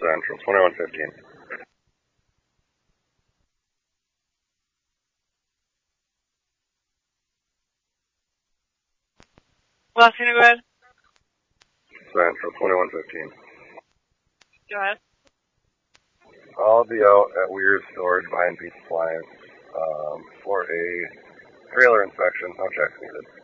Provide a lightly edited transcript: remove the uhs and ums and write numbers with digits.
Central, 2115. Bluffing, go ahead. Central, 2115. Go ahead. I'll be out at Weir's Storage buying Peace Appliance for a trailer inspection. No checks needed.